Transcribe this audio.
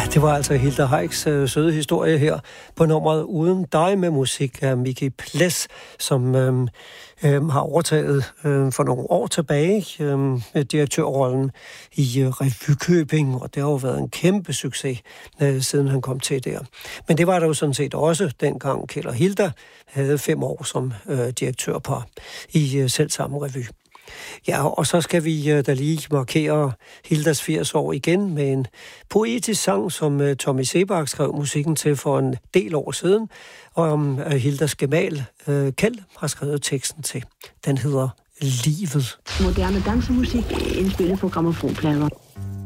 Det var altså Hilda Heiks søde historie her på nummeret Uden dig med musik af Miki Ples, som har overtaget for nogle år tilbage direktørrollen i Revykøbing, og det har jo været en kæmpe succes, siden han kom til der. Men det var der jo sådan set også, dengang Kjeld og Hilda havde 5 år som direktørpar i selv samme revy. Ja, og så skal vi da lige markere Hildas 80 år igen med en poetisk sang, som Tommy Sebak skrev musikken til for en del år siden, og Hildas gemal Kjeld har skrevet teksten til. Den hedder Livet. Moderne dansemusik indspillet på grammofonplader.